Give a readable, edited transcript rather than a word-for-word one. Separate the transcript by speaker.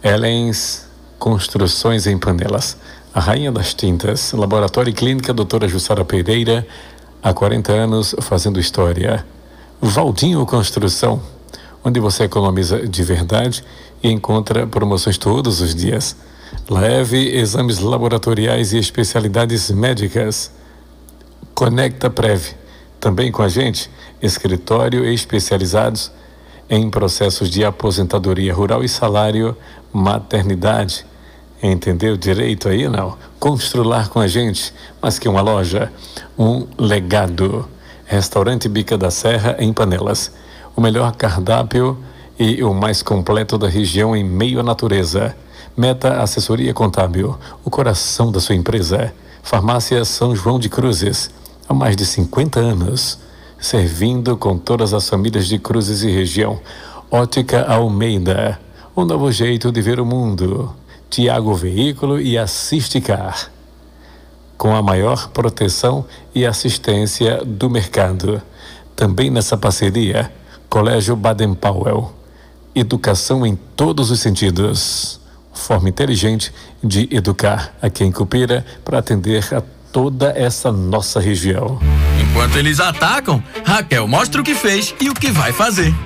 Speaker 1: Elens Construções em Panelas. A rainha das tintas. Laboratório e Clínica Doutora Jussara Pereira. Há 40 anos fazendo história. Valdinho Construção, onde você economiza de verdade e encontra promoções todos os dias. Leve exames laboratoriais e especialidades médicas. Conecta Prev. Também com a gente, escritório especializados em processos de aposentadoria rural e salário maternidade. Entendeu direito aí, não? Constrular com a gente, mas que uma loja, um legado. Restaurante Bica da Serra em Panelas. O melhor cardápio e o mais completo da região em meio à natureza. Meta Assessoria Contábil, o coração da sua empresa. Farmácia São João de Cruzes, há mais de 50 anos, servindo com todas as famílias de Cruzes e região. Ótica Almeida, um novo jeito de ver o mundo. Tiago Veículo e Assisticar, com a maior proteção e assistência do mercado. Também nessa parceria, Colégio Baden-Powell. Educação em todos os sentidos. Forma inteligente de educar a quem coopera para atender a toda essa nossa região.
Speaker 2: Enquanto eles atacam, Raquel mostra o que fez e o que vai fazer.